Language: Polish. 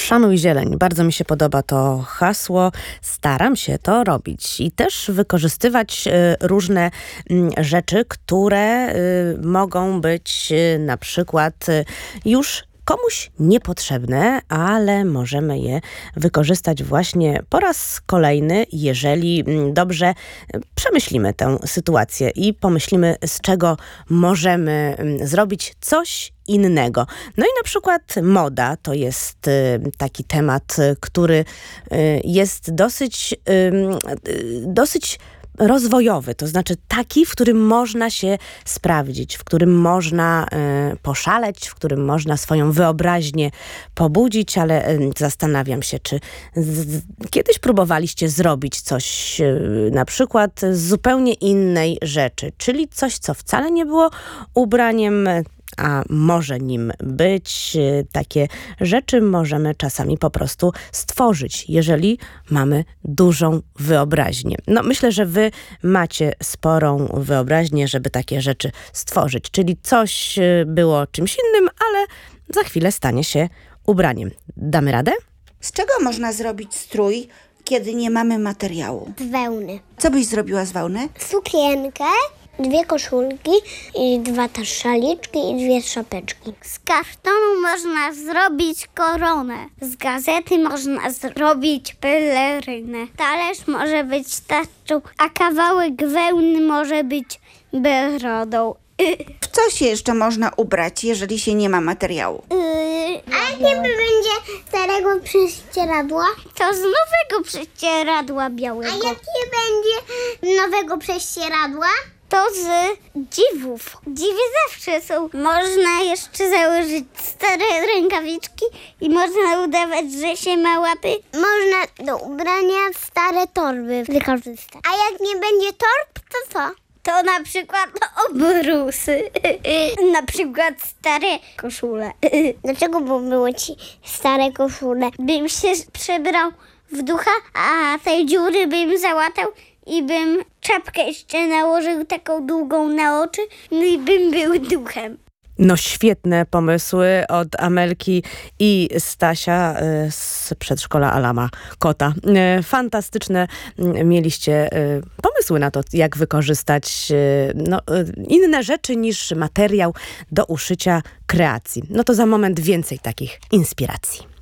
Szanuj zieleń. Bardzo mi się podoba to hasło. Staram się to robić i też wykorzystywać różne rzeczy, które mogą być na przykład już komuś niepotrzebne, ale możemy je wykorzystać właśnie po raz kolejny, jeżeli dobrze przemyślimy tę sytuację i pomyślimy, z czego możemy zrobić coś innego. No i na przykład moda to jest taki temat, który jest dosyć rozwojowy, to znaczy taki, w którym można się sprawdzić, w którym można poszaleć, w którym można swoją wyobraźnię pobudzić, ale zastanawiam się, czy kiedyś próbowaliście zrobić coś na przykład z zupełnie innej rzeczy, czyli coś, co wcale nie było ubraniem, a może nim być. Takie rzeczy możemy czasami po prostu stworzyć, jeżeli mamy dużą wyobraźnię. No, myślę, że wy macie sporą wyobraźnię, żeby takie rzeczy stworzyć, czyli coś było czymś innym, ale za chwilę stanie się ubraniem. Damy radę? Z czego można zrobić strój, kiedy nie mamy materiału? Z wełny. Co byś zrobiła z wełny? Sukienkę, 2 koszulki i 2 też szaliczki i 2 szapeczki. Z kartonu można zrobić koronę. Z gazety można zrobić pelerynę. Talerz może być tarczą, a kawałek wełny może być brodą. W co się jeszcze można ubrać, jeżeli się nie ma materiału? A jakie będzie starego prześcieradła? To z nowego prześcieradła białego. A jakie będzie nowego prześcieradła? To z dziwów. Dziwy zawsze są. Można jeszcze założyć stare rękawiczki i można udawać, że się ma łapy. Można do ubrania stare torby wykorzystać. A jak nie będzie torb, to co? To na przykład obrusy. Na przykład stare koszule. Dlaczego były ci stare koszule? Bym się przebrał w ducha, a tej dziury bym załatał i bym czapkę jeszcze nałożył taką długą na oczy, no i bym był duchem. No świetne pomysły od Amelki i Stasia z przedszkola Alama Kota. Fantastyczne mieliście pomysły na to, jak wykorzystać inne rzeczy niż materiał do uszycia kreacji. No to za moment więcej takich inspiracji.